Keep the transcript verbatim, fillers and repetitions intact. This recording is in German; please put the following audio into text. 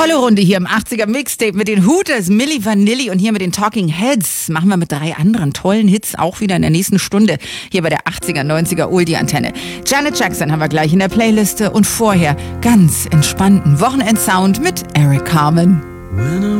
Volle Runde hier im achtziger Mixtape mit den Hooters, Milli Vanilli und hier mit den Talking Heads. Machen wir mit drei anderen tollen Hits auch wieder in der nächsten Stunde hier bei der achtziger, neunziger Oldie-Antenne. Janet Jackson haben wir gleich in der Playliste und vorher ganz entspannten Wochenendsound mit Eric Carmen.